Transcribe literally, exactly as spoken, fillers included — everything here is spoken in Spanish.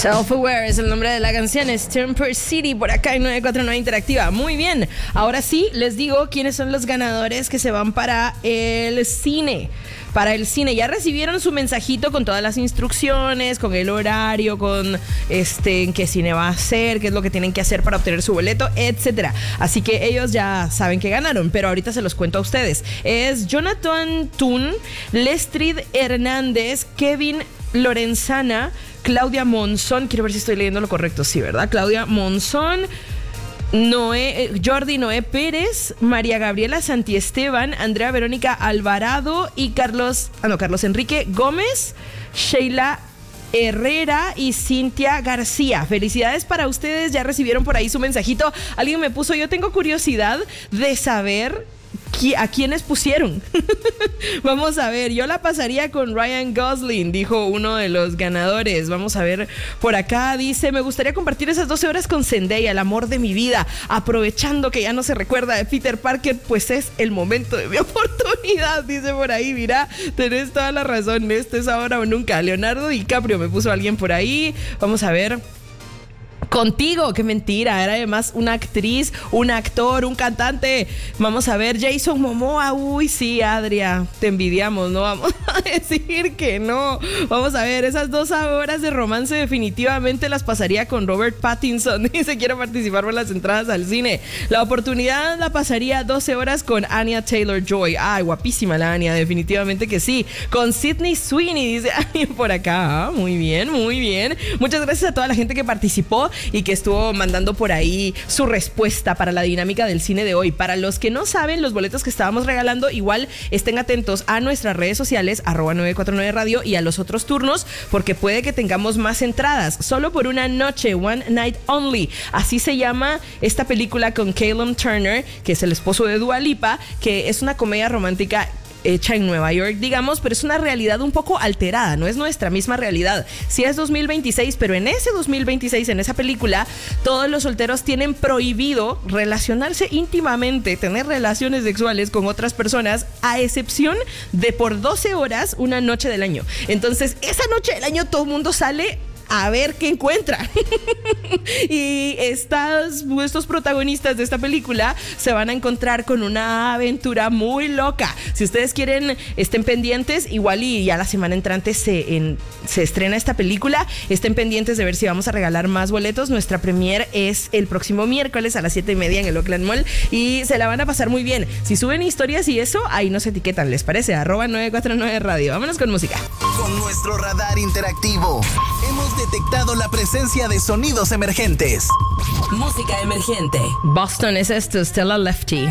Self-Aware es el nombre de la canción, es Temper City por acá en nueve cuatro nueve Interactiva. Muy bien, ahora sí les digo quiénes son los ganadores que se van para el cine. Para el cine, ya recibieron su mensajito con todas las instrucciones, con el horario, con este, en qué cine va a ser, qué es lo que tienen que hacer para obtener su boleto, etcétera. Así que ellos ya saben que ganaron, pero ahorita se los cuento a ustedes. Es Jonathan Tun, Lestrid Hernández, Kevin Lorenzana, Claudia Monzón, quiero ver si estoy leyendo lo correcto, sí, ¿verdad? Claudia Monzón, Noé, Jordi Noé Pérez, María Gabriela Santiesteban, Andrea Verónica Alvarado y Carlos, ah no, Carlos Enrique Gómez, Sheila Herrera y Cintia García. Felicidades para ustedes, ya recibieron por ahí su mensajito. Alguien me puso, yo tengo curiosidad de saber ¿a quiénes pusieron? Vamos a ver, yo la pasaría con Ryan Gosling, dijo uno de los ganadores. Vamos a ver, por acá dice, me gustaría compartir esas doce horas con Zendaya, el amor de mi vida, aprovechando que ya no se recuerda de Peter Parker, pues es el momento de mi oportunidad, dice por ahí. Mira, tenés toda la razón, esto es ahora o nunca. Leonardo DiCaprio me puso alguien por ahí. Vamos a ver. Contigo, qué mentira, era además una actriz, un actor, un cantante. Vamos a ver, Jason Momoa, uy sí, Adria, te envidiamos, no vamos a decir que no. Vamos a ver, esas dos horas de romance definitivamente las pasaría con Robert Pattinson. Dice, quiero participar por las entradas al cine. La oportunidad la pasaría doce horas con Anya Taylor-Joy. Ay, guapísima la Anya, definitivamente que sí. Con Sydney Sweeney, dice alguien por acá. Ah, muy bien, muy bien. Muchas gracias a toda la gente que participó y que estuvo mandando por ahí su respuesta para la dinámica del cine de hoy. Para los que no saben, los boletos que estábamos regalando, igual estén atentos a nuestras redes sociales, arroba nueve cuatro nueve radio, y a los otros turnos, porque puede que tengamos más entradas, solo por una noche, One Night Only. Así se llama esta película con Callum Turner, que es el esposo de Dua Lipa, que es una comedia romántica hecha en Nueva York, digamos, pero es una realidad un poco alterada, no es nuestra misma realidad. Sí es dos mil veintiséis, pero en ese dos mil veintiséis, en esa película, todos los solteros tienen prohibido relacionarse íntimamente, tener relaciones sexuales con otras personas, a excepción de por doce horas una noche del año. Entonces, esa noche del año todo el mundo sale a ver qué encuentra. Y estas, estos protagonistas de esta película se van a encontrar con una aventura muy loca. Si ustedes quieren, estén pendientes. Igual y ya la semana entrante se, en, se estrena esta película. Estén pendientes de ver si vamos a regalar más boletos. Nuestra premiere es el próximo miércoles a las siete y media en el Oakland Mall y se la van a pasar muy bien. Si suben historias y eso, ahí nos etiquetan, ¿les parece? Arroba nueve cuatro nueve radio. Vámonos con música. Con nuestro radar interactivo hemos detectado la presencia de sonidos emergentes. Música emergente. Boston es esto, Stella Lefty.